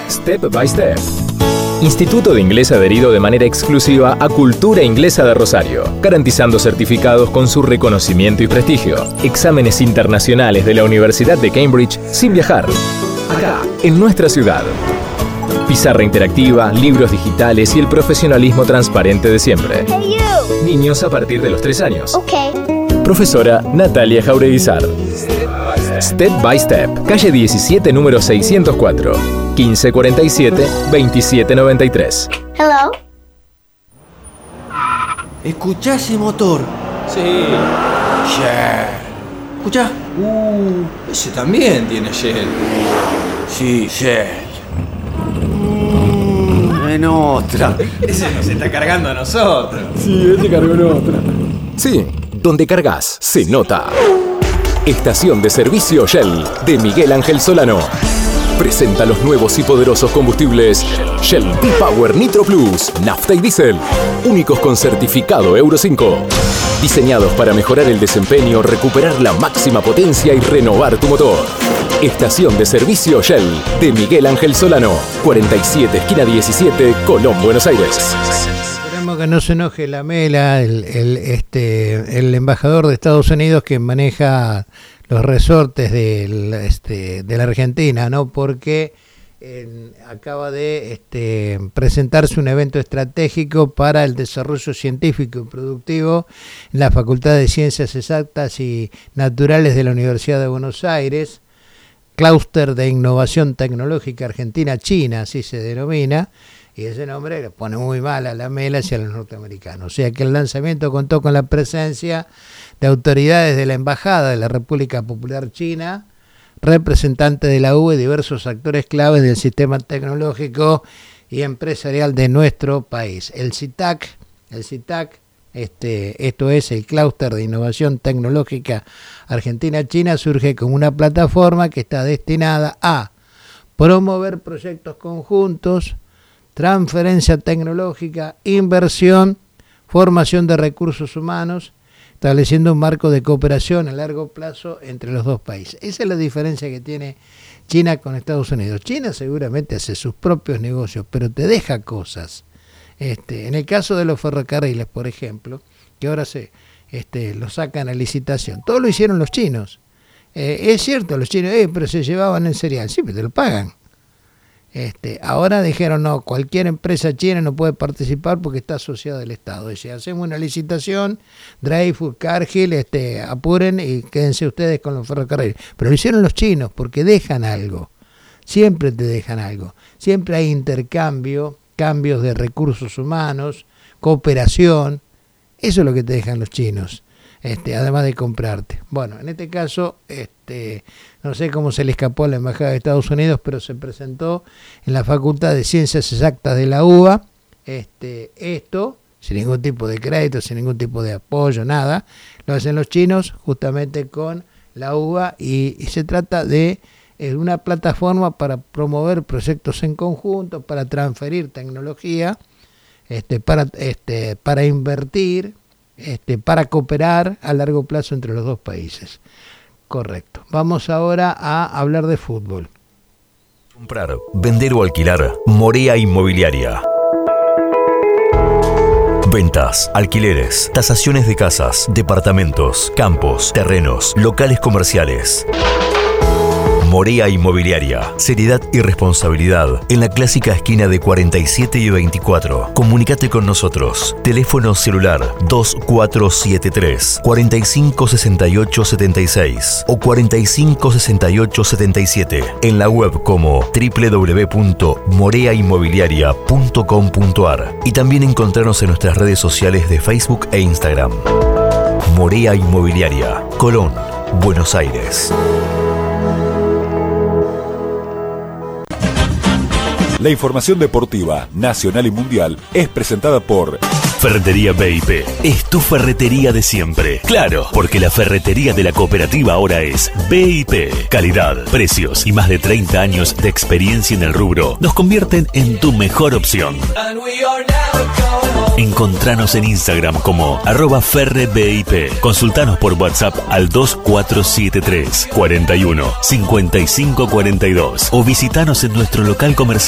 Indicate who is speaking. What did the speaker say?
Speaker 1: Step by Step. Instituto de Inglés adherido de manera exclusiva a Cultura Inglesa de Rosario, garantizando certificados con su reconocimiento y prestigio. Exámenes internacionales de la Universidad de Cambridge sin viajar. Acá, en nuestra ciudad. Pizarra interactiva, libros digitales y el profesionalismo transparente de siempre.
Speaker 2: Hey, you.
Speaker 1: Niños a partir de los 3 años.
Speaker 2: Okay.
Speaker 1: Profesora Natalia Jaureguizar. Step by Step, calle 17, número 604, 1547-2793.
Speaker 2: Hello.
Speaker 3: ¿Escuchá ese motor?
Speaker 4: Sí.
Speaker 3: Shell. ¿Escuchá?
Speaker 4: Ese también tiene Shell.
Speaker 3: Sí, Shell. En otra.
Speaker 4: Ese nos está cargando a nosotros.
Speaker 1: Sí, ese cargó en otra. Sí, donde cargas, se nota. Estación de servicio Shell de Miguel Ángel Solano. Presenta los nuevos y poderosos combustibles Shell V-Power Nitro Plus, nafta y diésel, únicos con certificado Euro 5. Diseñados para mejorar el desempeño, recuperar la máxima potencia y renovar tu motor. Estación de servicio Shell de Miguel Ángel Solano, 47, esquina 17, Colón, Buenos Aires.
Speaker 5: Esperemos que no se enoje la Mela, el embajador de Estados Unidos que maneja los resortes de la Argentina, ¿no? Porque acaba de presentarse un evento estratégico para el desarrollo científico y productivo en la Facultad de Ciencias Exactas y Naturales de la Universidad de Buenos Aires, Clúster de Innovación Tecnológica Argentina-China, así se denomina, y ese nombre le pone muy mal a la Mela y a los norteamericanos. O sea que el lanzamiento contó con la presencia de autoridades de la Embajada de la República Popular China, representantes de la UE y diversos actores claves del sistema tecnológico y empresarial de nuestro país. El CITAC, esto es el Clúster de Innovación Tecnológica Argentina-China, surge como una plataforma que está destinada a promover proyectos conjuntos, transferencia tecnológica, inversión, formación de recursos humanos, estableciendo un marco de cooperación a largo plazo entre los dos países. Esa es la diferencia que tiene China con Estados Unidos. China seguramente hace sus propios negocios, pero te deja cosas. En el caso de los ferrocarriles, por ejemplo, que ahora lo sacan a licitación, todo lo hicieron los chinos. Es cierto, los chinos, pero se llevaban el cereal, sí, pero te lo pagan. Ahora dijeron, no, cualquier empresa china no puede participar porque está asociada al Estado. Dice, hacemos una licitación, Dreyfus, Cargill, apuren y quédense ustedes con los ferrocarriles. Pero lo hicieron los chinos porque dejan algo. Siempre te dejan algo. Siempre hay intercambio, cambios de recursos humanos, cooperación. Eso es lo que te dejan los chinos. Además de comprarte. Bueno, en este caso, no sé cómo se le escapó a la Embajada de Estados Unidos, pero se presentó en la Facultad de Ciencias Exactas de la UBA, esto, sin ningún tipo de crédito, sin ningún tipo de apoyo, nada, lo hacen los chinos justamente con la UBA y se trata de una plataforma para promover proyectos en conjunto, para transferir tecnología, para invertir, para cooperar a largo plazo entre los dos países. Correcto. Vamos ahora a hablar de fútbol.
Speaker 6: Comprar, vender o alquilar. Morea Inmobiliaria. Ventas, alquileres, tasaciones de casas, departamentos, campos, terrenos, locales comerciales. Morea Inmobiliaria. Seriedad y responsabilidad en la clásica esquina de 47 y 24. Comunícate con nosotros. Teléfono celular 2473 456876 o 456877. En la web como www.moreainmobiliaria.com.ar y también encontrarnos en nuestras redes sociales de Facebook e Instagram. Morea Inmobiliaria, Colón, Buenos Aires.
Speaker 7: La información deportiva, nacional y mundial, es presentada por
Speaker 6: Ferretería BIP. Es tu ferretería de siempre. Claro, porque la ferretería de la cooperativa ahora es BIP. Calidad, precios y más de 30 años de experiencia en el rubro nos convierten en tu mejor opción. Encontranos en Instagram como @ferrebip. Consultanos por WhatsApp al 2473 41 55 42 o visitanos en nuestro local comercial